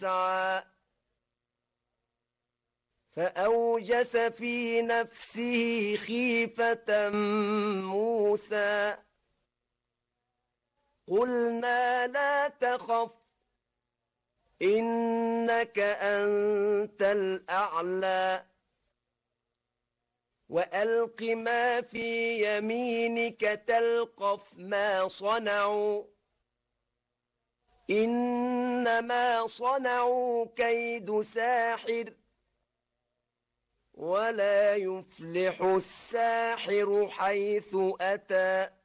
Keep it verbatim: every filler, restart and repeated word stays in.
يسعى فأوجس في نفسه خيفة موسى قلنا لا تخف إنك أنت الأعلى وألق ما في يمينك تلقف ما صنعوا إنما صنعوا كيد ساحر ولا يفلح الساحر حيث أتى